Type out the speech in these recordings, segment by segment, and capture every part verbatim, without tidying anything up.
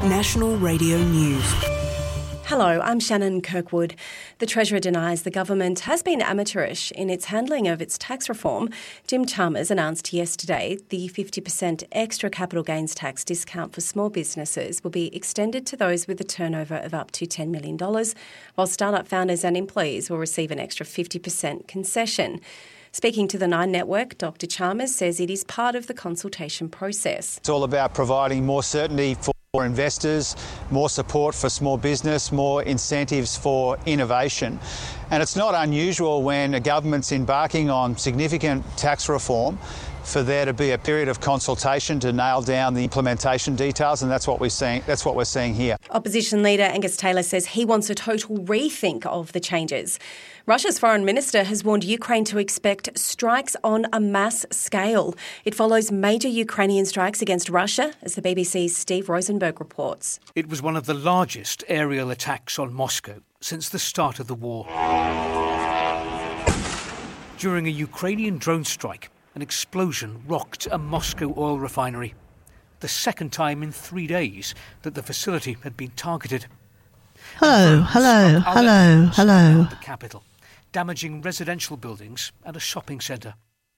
National Radio News. Hello, I'm Shannon Kirkwood. The Treasurer denies the government has been amateurish in its handling of its tax reform. Jim Chalmers announced yesterday the fifty percent extra capital gains tax discount for small businesses will be extended to those with a turnover of up to ten million dollars, while startup founders and employees will receive an extra fifty percent concession. Speaking to the Nine Network, Doctor Chalmers says it is part of the consultation process. It's all about providing more certainty for For investors, more support for small business, more incentives for innovation. And it's not unusual when a government's embarking on significant tax reform for there to be a period of consultation to nail down the implementation details, and that's what we're seeing, that's what we're seeing here. Opposition leader Angus Taylor says he wants a total rethink of the changes. Russia's foreign minister has warned Ukraine to expect strikes on a mass scale. It follows major Ukrainian strikes against Russia, as the B B C's Steve Rosenberg reports. It was one of the largest aerial attacks on Moscow since the start of the war. During a Ukrainian drone strike, an explosion rocked a Moscow oil refinery. The second time in three days that the facility had been targeted. Hello, hello, hello, hello. The capital, damaging residential buildings and a shopping centre.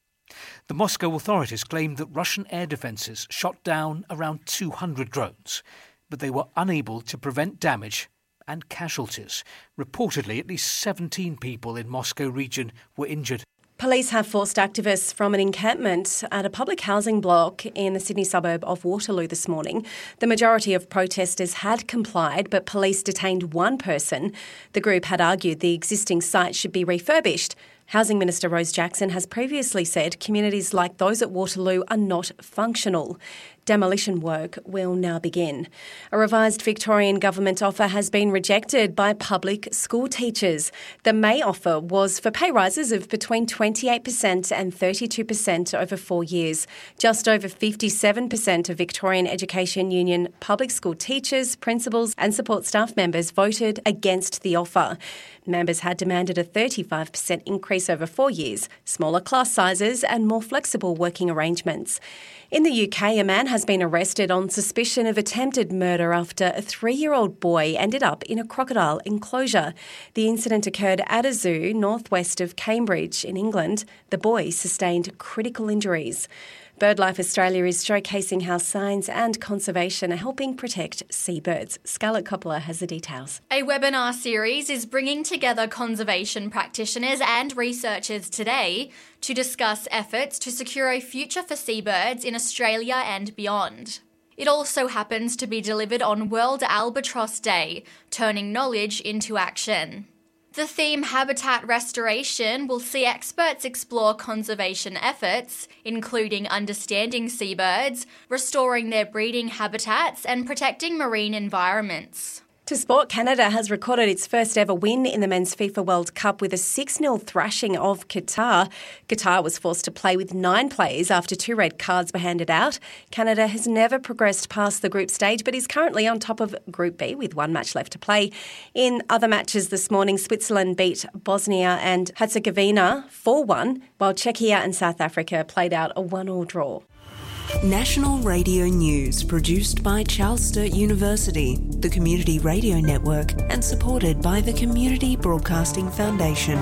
The Moscow authorities claimed that Russian air defences shot down around two hundred drones, but they were unable to prevent damage and casualties. Reportedly, at least seventeen people in Moscow region were injured. Police have forced activists from an encampment at a public housing block in the Sydney suburb of Waterloo this morning. The majority of protesters had complied, but police detained one person. The group had argued the existing site should be refurbished. Housing Minister Rose Jackson has previously said communities like those at Waterloo are not functional. Demolition work will now begin. A revised Victorian government offer has been rejected by public school teachers. The May offer was for pay rises of between twenty-eight percent and thirty-two percent over four years. Just over fifty-seven percent of Victorian Education Union public school teachers, principals and support staff members voted against the offer. Members had demanded a thirty-five percent increase over four years, smaller class sizes and more flexible working arrangements. In the U K, a man has been arrested on suspicion of attempted murder after a three-year-old boy ended up in a crocodile enclosure. The incident occurred at a zoo northwest of Cambridge in England. The boy sustained critical injuries. BirdLife Australia is showcasing how science and conservation are helping protect seabirds. Scarlett Coppola has the details. A webinar series is bringing together conservation practitioners and researchers today to discuss efforts to secure a future for seabirds in Australia and beyond. It also happens to be delivered on World Albatross Day, turning knowledge into action. The theme Habitat Restoration will see experts explore conservation efforts, including understanding seabirds, restoring their breeding habitats and protecting marine environments. To sport, Canada has recorded its first ever win in the Men's FIFA World Cup with a six nil thrashing of Qatar. Qatar was forced to play with nine players after two red cards were handed out. Canada has never progressed past the group stage but is currently on top of Group B with one match left to play. In other matches this morning, Switzerland beat Bosnia and Herzegovina four one, while Czechia and South Africa played out a one all draw. National Radio News, produced by Charles Sturt University, the Community Radio Network, and supported by the Community Broadcasting Foundation.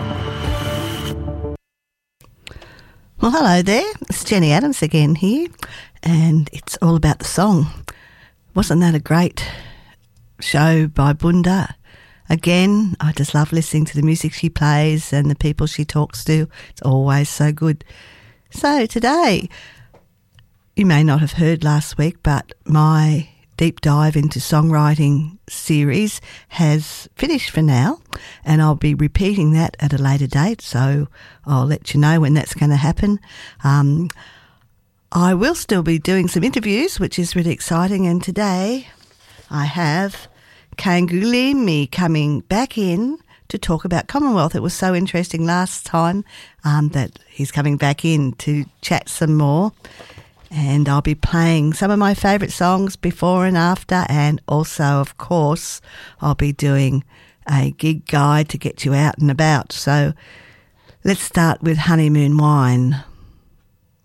Well, hello there. It's Jenny Adams again here, and it's all about the song. Wasn't that a great show by Bunda? Again, I just love listening to the music she plays and the people she talks to. It's always so good. So today, you may not have heard last week, but my deep dive into songwriting series has finished for now, and I'll be repeating that at a later date, so I'll let you know when that's going to happen. Um, I will still be doing some interviews, which is really exciting, and today I have Kangulimi coming back in to talk about Commonwealth. It was so interesting last time um, that he's coming back in to chat some more. And I'll be playing some of my favourite songs before and after, and also, of course, I'll be doing a gig guide to get you out and about. So let's start with Honeymoon Wine.